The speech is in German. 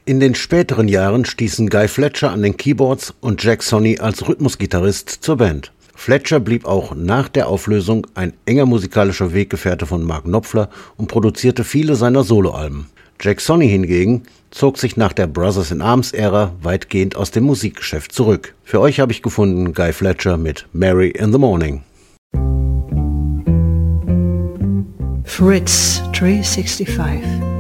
In den späteren Jahren stießen Guy Fletcher an den Keyboards und Jack Sonni als Rhythmusgitarrist zur Band. Fletcher blieb auch nach der Auflösung ein enger musikalischer Weggefährte von Mark Knopfler und produzierte viele seiner Soloalben. Jack Sonni hingegen zog sich nach der Brothers-in-Arms-Ära weitgehend aus dem Musikgeschäft zurück. Für euch habe ich gefunden Guy Fletcher mit Mary in the Morning. Fritz 365